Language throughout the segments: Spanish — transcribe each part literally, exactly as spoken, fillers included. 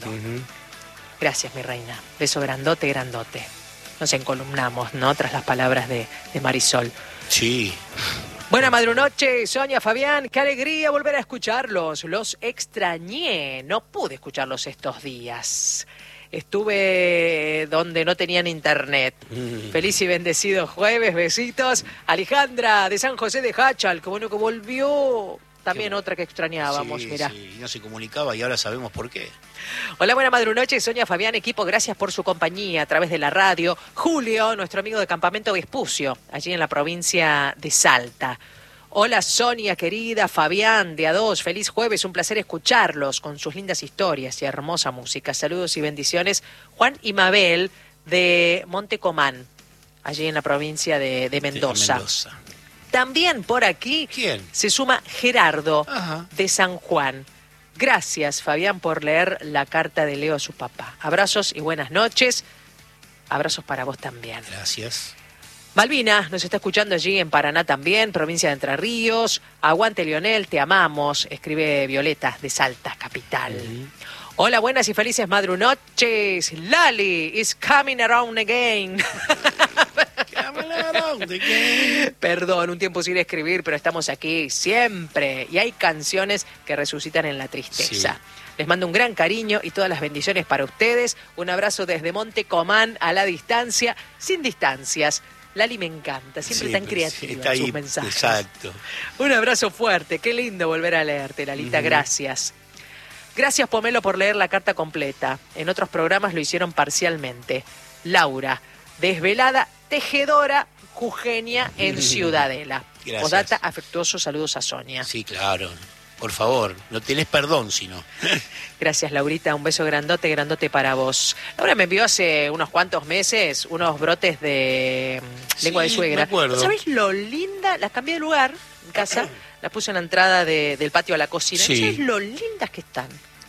Uh-huh. Gracias, mi reina. Beso grandote, grandote. Nos encolumnamos, ¿no? Tras las palabras de, de Marisol. Sí. Buena madrunoche, Sonia, Fabián. Qué alegría volver a escucharlos. Los extrañé. No pude escucharlos estos días. Estuve donde no tenían internet. Mm. Feliz y bendecido jueves. Besitos. Alejandra, de San José de Hachal. Como bueno que volvió. También Qué otra que extrañábamos, sí, mirá. Sí, no se comunicaba y ahora sabemos por qué. Hola, buena madrunoche, Sonia, Fabián, equipo, gracias por su compañía a través de la radio. Julio, nuestro amigo de Campamento Vespucio, allí en la provincia de Salta. Hola, Sonia, querida, Fabián, de A dos, feliz jueves, un placer escucharlos con sus lindas historias y hermosa música. Saludos y bendiciones, Juan y Mabel, de Montecomán, allí en la provincia de, de Mendoza. De Mendoza. También por aquí ¿Quién? Se suma Gerardo, Ajá. de San Juan. Gracias, Fabián, por leer la carta de Leo a su papá. Abrazos y buenas noches. Abrazos para vos también. Gracias. Malvina nos está escuchando allí en Paraná también, provincia de Entre Ríos. Aguante, Lionel, te amamos, escribe Violeta de Salta, capital. Uh-huh. Hola, buenas y felices madrunoches. Lali is coming around again. Perdón, un tiempo sin escribir, pero estamos aquí siempre. Y hay canciones que resucitan en la tristeza. Sí. Les mando un gran cariño y todas las bendiciones para ustedes. Un abrazo desde Montecomán a la distancia, sin distancias. Lali me encanta, siempre sí, tan creativa sí, en sus ahí, mensajes. Exacto. Un abrazo fuerte, qué lindo volver a leerte, Lalita, uh-huh. Gracias. Gracias, Pomelo, por leer la carta completa. En otros programas lo hicieron parcialmente. Laura, desvelada, tejedora, jujeña en Ciudadela. Gracias. Posdata, afectuosos saludos a Sonia. Sí, claro. Por favor, no tenés perdón, sino. Gracias, Laurita. Un beso grandote, grandote para vos. Laura me envió hace unos cuantos meses unos brotes de sí, lengua de suegra. Me acuerdo. ¿Sabés lo linda? Las cambié de lugar en casa. Las puse en la entrada de, del patio a la cocina. Sí. ¿Sabés lo lindas que están?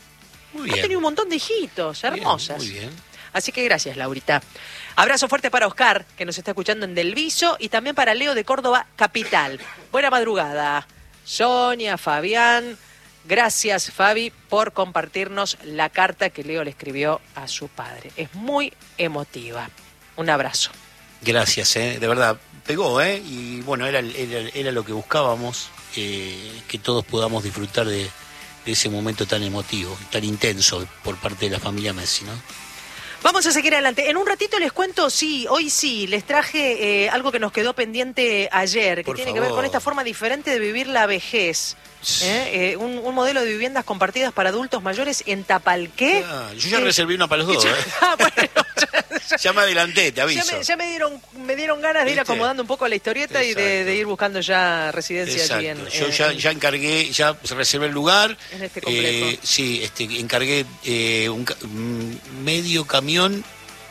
Muy bien. Han tenido un montón de hijitos, hermosas. Bien, muy bien. Así que gracias, Laurita. Abrazo fuerte para Oscar, que nos está escuchando en Del Viso, y también para Leo de Córdoba, capital. Buena madrugada. Sonia, Fabián, gracias, Fabi, por compartirnos la carta que Leo le escribió a su padre. Es muy emotiva. Un abrazo. Gracias, ¿eh? De verdad, pegó, ¿eh? Y bueno, era, era, era lo que buscábamos, eh, que todos podamos disfrutar de, de ese momento tan emotivo, tan intenso por parte de la familia Messi, ¿no? Vamos a seguir adelante. En un ratito les cuento, sí, hoy sí, les traje eh, algo que nos quedó pendiente ayer, que Por tiene favor. que ver con esta forma diferente de vivir la vejez. ¿eh? Eh, un, un modelo de viviendas compartidas para adultos mayores en Tapalqué. Ah, yo ya eh, reservé una para los dos, ya, ¿eh? ah, bueno, ya, ya, ya me adelanté, te aviso. Ya me, ya me dieron me dieron ganas de ir ¿Viste? acomodando un poco la historieta. Exacto. Y de, de ir buscando ya residencia. Exacto. Allí en... Yo en, ya, ya encargué, ya reservé el lugar. En este complejo. Eh, sí, este, encargué eh, un, un medio camión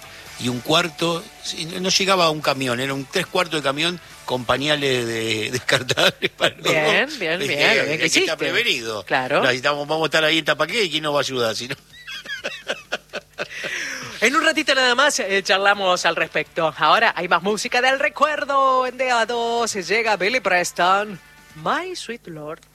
y un cuarto, no llegaba a un camión, era un tres cuartos de camión con pañales de, descartables para los bien, dos. Bien, bien, bien. Hay bien que, que estar prevenido. Claro. No, estamos, vamos a estar ahí en Tapaqué y quién nos va a ayudar, si no. En un ratito nada más eh, charlamos al respecto. Ahora hay más música del recuerdo en D A dos. Llega Billy Preston, My Sweet Lord.